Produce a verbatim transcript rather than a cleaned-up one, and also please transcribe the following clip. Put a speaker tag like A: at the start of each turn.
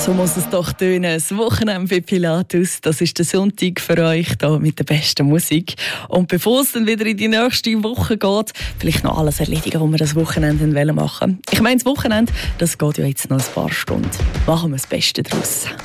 A: So muss es doch tönen. Das Wochenende bei Pilatus, das ist der Sonntag für euch hier mit der besten Musik. Und bevor es dann wieder in die nächste Woche geht, vielleicht noch alles erledigen, was wir das Wochenende machen wollen. Ich meine, das Wochenende, das geht ja jetzt noch ein paar Stunden. Machen wir das Beste daraus.